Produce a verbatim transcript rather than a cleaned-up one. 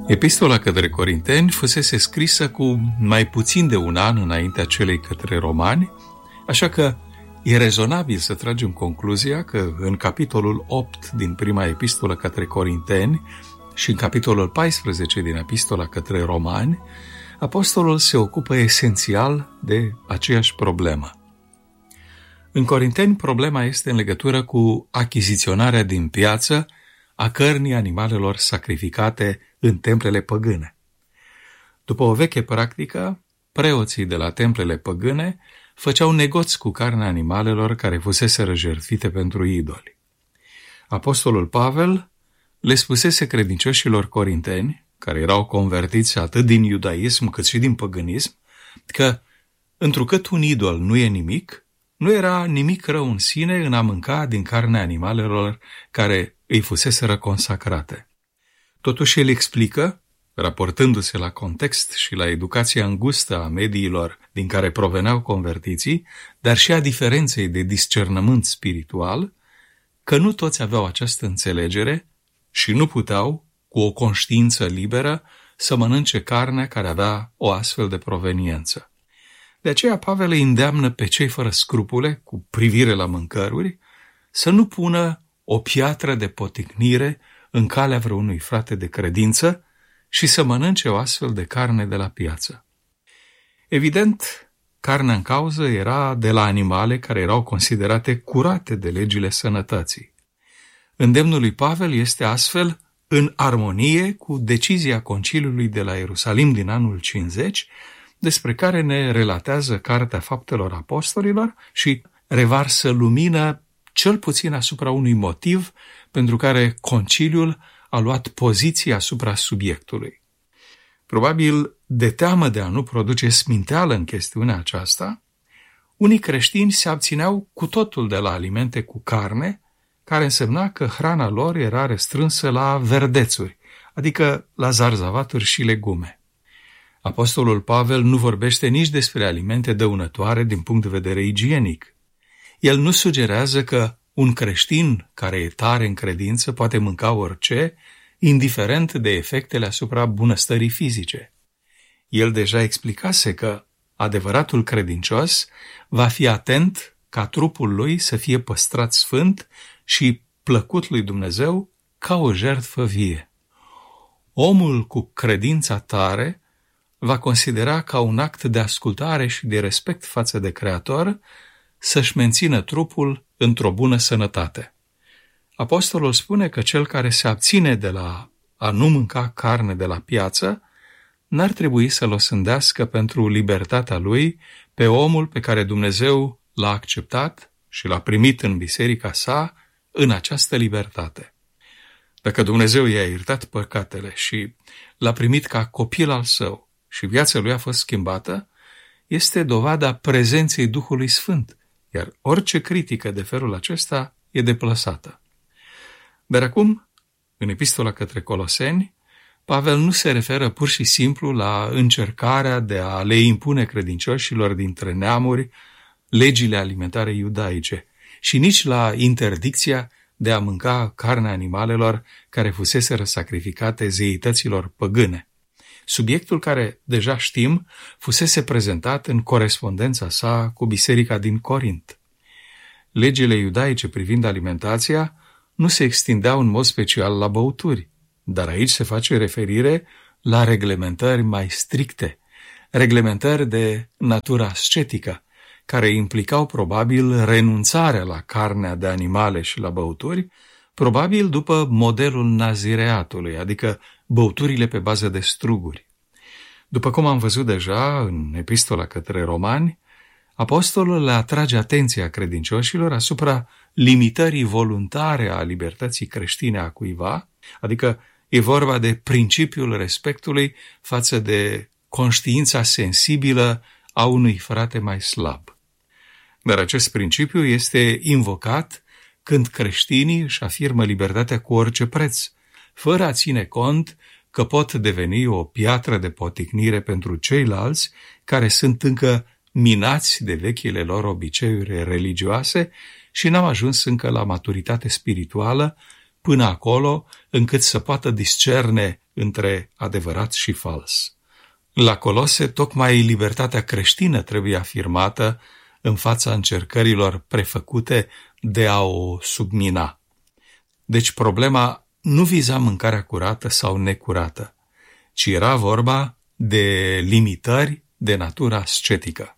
Epistola către Corinteni fusese scrisă cu mai puțin de un an înaintea celei către Romani, așa că e rezonabil să tragem concluzia că în capitolul opt din prima epistolă către Corinteni și în capitolul paisprezece din epistola către Romani, apostolul se ocupă esențial de aceeași problemă. În Corinteni, problema este în legătură cu achiziționarea din piață a cărnii animalelor sacrificate în templele păgâne. După o veche practică, preoții de la templele păgâne făceau negoți cu carnea animalelor care fuseseră jertfite pentru idoli. Apostolul Pavel le spusese credincioșilor corinteni, care erau convertiți atât din iudaism cât și din păgânism, că, întrucât un idol nu e nimic, nu era nimic rău în sine în a mânca din carnea animalelor care îi fuseseră consacrate. Totuși el explică, raportându-se la context și la educația îngustă a mediilor din care proveneau convertiții, dar și a diferenței de discernământ spiritual, că nu toți aveau această înțelegere și nu puteau, cu o conștiință liberă, să mănânce carnea care avea o astfel de proveniență. De aceea Pavel îi îndeamnă pe cei fără scrupule, cu privire la mâncăruri, să nu pună o piatră de poticnire în calea vreunui frate de credință și să mănânce o astfel de carne de la piață. Evident, carnea în cauză era de la animale care erau considerate curate de legile sănătății. Îndemnul lui Pavel este astfel în armonie cu decizia conciliului de la Ierusalim din anul cincizeci, despre care ne relatează Cartea Faptelor Apostolilor și revarsă lumină cel puțin asupra unui motiv pentru care conciliul a luat poziție asupra subiectului. Probabil, de teamă de a nu produce sminteală în chestiunea aceasta, unii creștini se abțineau cu totul de la alimente cu carne, care însemna că hrana lor era restrânsă la verdețuri, adică la zarzavaturi și legume. Apostolul Pavel nu vorbește nici despre alimente dăunătoare din punct de vedere igienic. El nu sugerează că un creștin care e tare în credință poate mânca orice, indiferent de efectele asupra bunăstării fizice. El deja explicase că adevăratul credincios va fi atent ca trupul lui să fie păstrat sfânt și plăcut lui Dumnezeu ca o jertfă vie. Omul cu credința tare va considera ca un act de ascultare și de respect față de Creator să-și mențină trupul într-o bună sănătate. Apostolul spune că cel care se abține de la a nu mânca carne de la piață n-ar trebui să-l osândească pentru libertatea lui pe omul pe care Dumnezeu l-a acceptat și l-a primit în biserica sa în această libertate. Dacă Dumnezeu i-a iertat păcatele și l-a primit ca copil al său și viața lui a fost schimbată, este dovada prezenței Duhului Sfânt, iar orice critică de felul acesta e deplasată. Dar acum, în epistola către Coloseni, Pavel nu se referă pur și simplu la încercarea de a le impune credincioșilor dintre neamuri legile alimentare iudaice și nici la interdicția de a mânca carnea animalelor care fuseseră sacrificate zeităților păgâne. Subiectul care, deja știm, fusese prezentat în corespondența sa cu biserica din Corint. Legile iudaice privind alimentația nu se extindeau în mod special la băuturi, dar aici se face referire la reglementări mai stricte, reglementări de natură ascetică, care implicau probabil renunțarea la carnea de animale și la băuturi, probabil după modelul nazireatului, adică băuturile pe bază de struguri. După cum am văzut deja în epistola către Romani, apostolul le atrage atenția credincioșilor asupra limitării voluntare a libertății creștine a cuiva, adică e vorba de principiul respectului față de conștiința sensibilă a unui frate mai slab. Dar acest principiu este invocat când creștinii își afirmă libertatea cu orice preț, fără a ține cont că pot deveni o piatră de poticnire pentru ceilalți care sunt încă minați de vechile lor obiceiuri religioase și n-au ajuns încă la maturitate spirituală până acolo încât să poată discerne între adevărat și fals. La Colose, tocmai libertatea creștină trebuie afirmată în fața încercărilor prefăcute de a o submina. Deci problema nu viza mâncarea curată sau necurată, ci era vorba de limitări de natură ascetică.